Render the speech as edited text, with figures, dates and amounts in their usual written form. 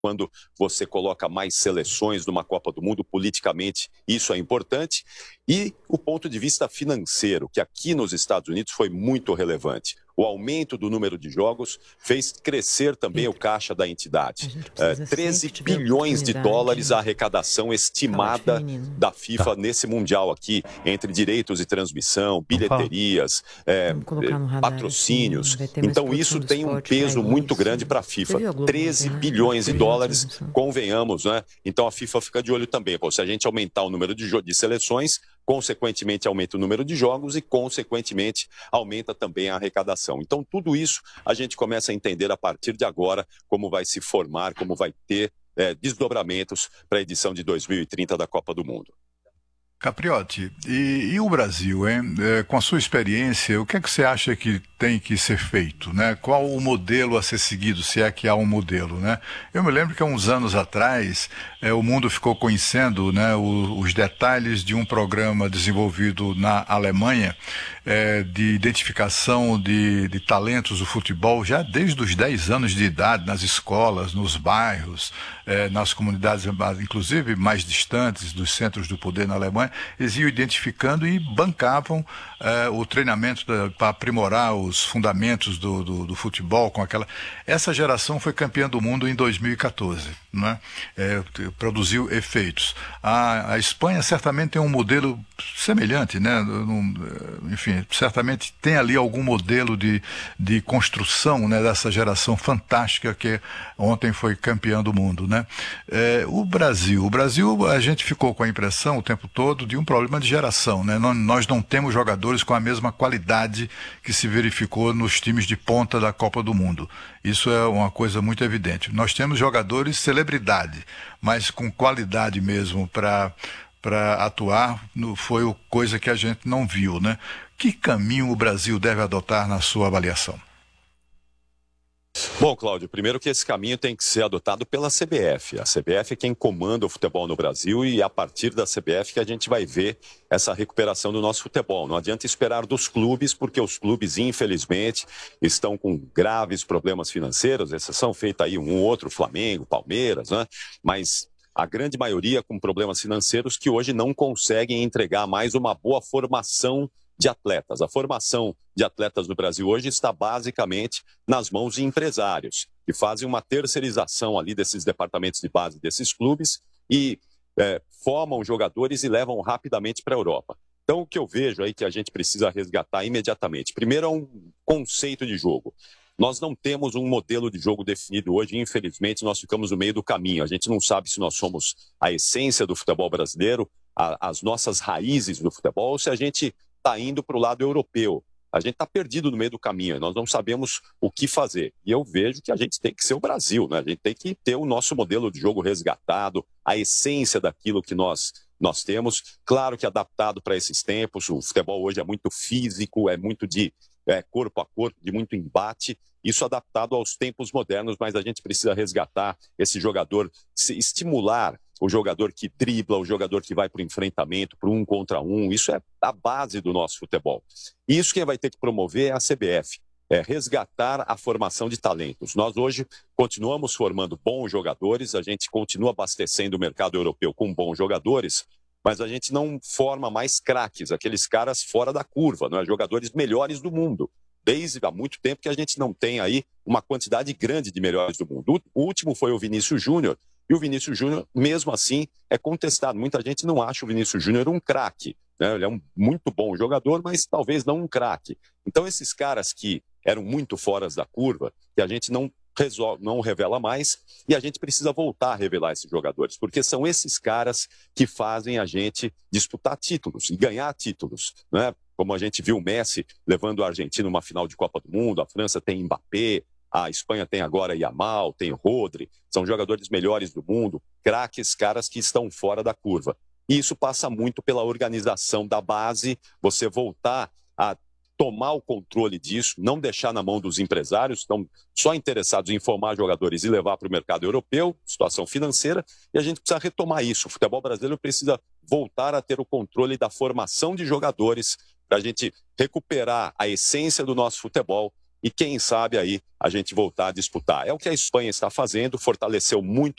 quando você coloca mais seleções numa Copa do Mundo, politicamente isso é importante. E o ponto de vista financeiro, que aqui nos Estados Unidos foi muito relevante. O aumento do número de jogos fez crescer também o caixa da entidade. 13 bilhões de dólares a arrecadação estimada da FIFA nesse Mundial aqui, entre direitos de transmissão, bilheterias, patrocínios. Então isso tem um peso muito grande para a FIFA. 13 bilhões de dólares, convenhamos, né? Então a FIFA fica de olho também. Pô, se a gente aumentar o número de seleções, consequentemente aumenta o número de jogos e, consequentemente, aumenta também a arrecadação. Então, tudo isso a gente começa a entender a partir de agora como vai se formar, como vai ter desdobramentos para a edição de 2030 da Copa do Mundo. Capriotti, e o Brasil, hein? Com a sua experiência, o que é que você acha que tem que ser feito, né? Qual o modelo a ser seguido, se é que há um modelo, né? Eu me lembro que há uns anos atrás, o mundo ficou conhecendo, né, os detalhes de um programa desenvolvido na Alemanha, de identificação de talentos do futebol, já desde os 10 anos de idade, nas escolas, nos bairros, nas comunidades, inclusive mais distantes dos centros do poder na Alemanha. Eles iam identificando e bancavam o treinamento para aprimorar os fundamentos do futebol com aquela. Essa geração foi campeã do mundo em 2014, né? Produziu efeitos. A Espanha certamente tem um modelo semelhante, né? Enfim, certamente tem ali algum modelo de construção, né, dessa geração fantástica que ontem foi campeã do mundo, né? O Brasil, a gente ficou com a impressão o tempo todo de um problema de geração, né? Nós não temos jogadores com a mesma qualidade que se verificou nos times de ponta da Copa do Mundo. Isso é uma coisa muito evidente. Nós temos jogadores celebridade, mas com qualidade mesmo para atuar, foi coisa que a gente não viu, né? Que caminho o Brasil deve adotar na sua avaliação? Bom, Cláudio, primeiro que esse caminho tem que ser adotado pela CBF. A CBF é quem comanda o futebol no Brasil e é a partir da CBF que a gente vai ver essa recuperação do nosso futebol. Não adianta esperar dos clubes, porque os clubes, infelizmente, estão com graves problemas financeiros, exceção feita aí um outro, Flamengo, Palmeiras, né? Mas a grande maioria com problemas financeiros que hoje não conseguem entregar mais uma boa formação de atletas. A formação de atletas no Brasil hoje está basicamente nas mãos de empresários, que fazem uma terceirização ali desses departamentos de base desses clubes e formam jogadores e levam rapidamente para a Europa. Então, o que eu vejo aí que a gente precisa resgatar imediatamente, primeiro é um conceito de jogo. Nós não temos um modelo de jogo definido hoje, infelizmente nós ficamos no meio do caminho. A gente não sabe se nós somos a essência do futebol brasileiro, as nossas raízes do futebol, ou se a gente está indo para o lado europeu. A gente está perdido no meio do caminho, nós não sabemos o que fazer. E eu vejo que a gente tem que ser o Brasil, né? A gente tem que ter o nosso modelo de jogo resgatado, a essência daquilo que nós temos. Claro que adaptado para esses tempos, o futebol hoje é muito físico, é muito de corpo a corpo, de muito embate, isso adaptado aos tempos modernos, mas a gente precisa resgatar esse jogador, estimular o jogador que dribla, o jogador que vai para o enfrentamento, para um contra um, isso é a base do nosso futebol. E isso quem vai ter que promover é a CBF, resgatar a formação de talentos. Nós hoje continuamos formando bons jogadores, a gente continua abastecendo o mercado europeu com bons jogadores, mas a gente não forma mais craques, aqueles caras fora da curva, não é? Jogadores melhores do mundo. Desde há muito tempo que a gente não tem aí uma quantidade grande de melhores do mundo. O último foi o Vinícius Júnior, e o Vinícius Júnior, mesmo assim, é contestado. Muita gente não acha o Vinícius Júnior um craque, né? Ele é um muito bom jogador, mas talvez não um craque. Então, esses caras que eram muito fora da curva, que a gente não revela mais, e a gente precisa voltar a revelar esses jogadores, porque são esses caras que fazem a gente disputar títulos e ganhar títulos, né? Como a gente viu o Messi levando a Argentina numa final de Copa do Mundo, a França tem Mbappé, a Espanha tem agora Yamal, tem Rodri, são jogadores melhores do mundo, craques, caras que estão fora da curva. E isso passa muito pela organização da base, você voltar a tomar o controle disso, não deixar na mão dos empresários, estão só interessados em formar jogadores e levar para o mercado europeu, situação financeira, e a gente precisa retomar isso. O futebol brasileiro precisa voltar a ter o controle da formação de jogadores para a gente recuperar a essência do nosso futebol, e quem sabe aí a gente voltar a disputar. É o que a Espanha está fazendo, fortaleceu muito